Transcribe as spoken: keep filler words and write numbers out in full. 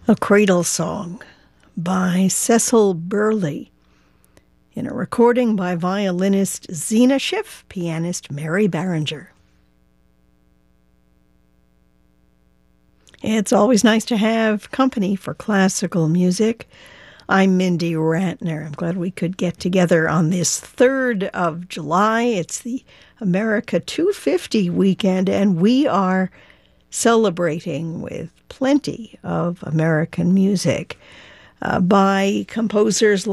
A Cradle Song by Cecil Burley, in a recording by violinist Zena Schiff, pianist Mary Barringer. It's always nice to have company for classical music. I'm Mindy Ratner. I'm glad we could get together on this third of July. It's the America two fifty weekend, and we are celebrating with plenty of American music uh, by composers